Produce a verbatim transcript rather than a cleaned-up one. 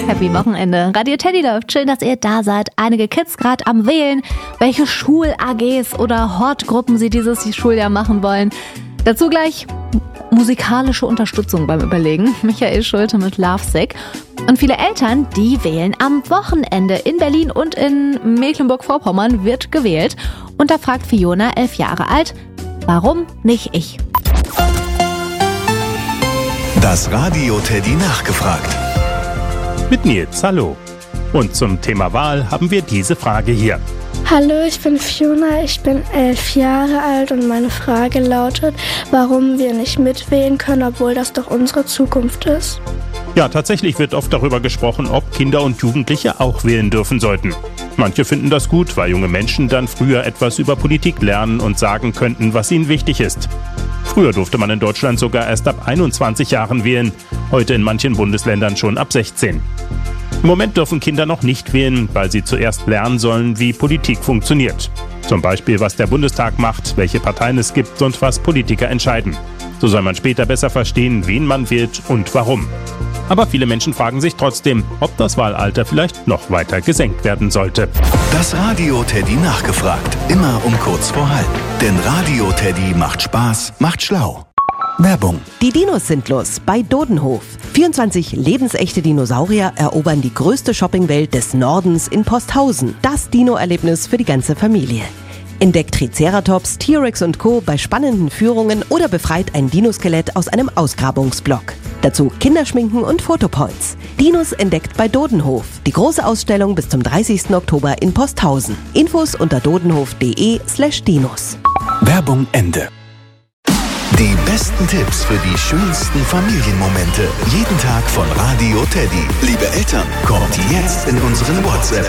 Happy Wochenende. Radio Teddy läuft. Schön, dass ihr da seid. Einige Kids gerade am Wählen, welche Schul-A Gs oder Hortgruppen sie dieses Schuljahr machen wollen. Dazu gleich musikalische Unterstützung beim Überlegen. Michael Schulte mit Lovesick. Und viele Eltern, die wählen am Wochenende. In Berlin und in Mecklenburg-Vorpommern wird gewählt. Und da fragt Fiona, elf Jahre alt, warum nicht ich? Das Radio Teddy nachgefragt. Mit Nils, hallo. Und zum Thema Wahl haben wir diese Frage hier. Hallo, ich bin Fiona, ich bin elf Jahre alt und meine Frage lautet, warum wir nicht mitwählen können, obwohl das doch unsere Zukunft ist. Ja, tatsächlich wird oft darüber gesprochen, ob Kinder und Jugendliche auch wählen dürfen sollten. Manche finden das gut, weil junge Menschen dann früher etwas über Politik lernen und sagen könnten, was ihnen wichtig ist. Früher durfte man in Deutschland sogar erst ab einundzwanzig Jahren wählen, heute in manchen Bundesländern schon ab sechzehn. Im Moment dürfen Kinder noch nicht wählen, weil sie zuerst lernen sollen, wie Politik funktioniert. Zum Beispiel, was der Bundestag macht, welche Parteien es gibt und was Politiker entscheiden. So soll man später besser verstehen, wen man wählt und warum. Aber viele Menschen fragen sich trotzdem, ob das Wahlalter vielleicht noch weiter gesenkt werden sollte. Das Radio Teddy nachgefragt. Immer um kurz vor halb. Denn Radio Teddy macht Spaß, macht schlau. Werbung. Die Dinos sind los bei Dodenhof. vierundzwanzig lebensechte Dinosaurier erobern die größte Shoppingwelt des Nordens in Posthausen. Das Dino-Erlebnis für die ganze Familie. Entdeckt Triceratops, T-Rex und Co. bei spannenden Führungen oder befreit ein Dinoskelett aus einem Ausgrabungsblock. Dazu Kinderschminken und Fotopoints. Dinos entdeckt bei Dodenhof. Die große Ausstellung bis zum dreißigsten Oktober in Posthausen. Infos unter dodenhof.de slash dinos. Werbung Ende. Die besten Tipps für die schönsten Familienmomente. Jeden Tag von Radio Teddy. Liebe Eltern, kommt jetzt in unseren WhatsApp.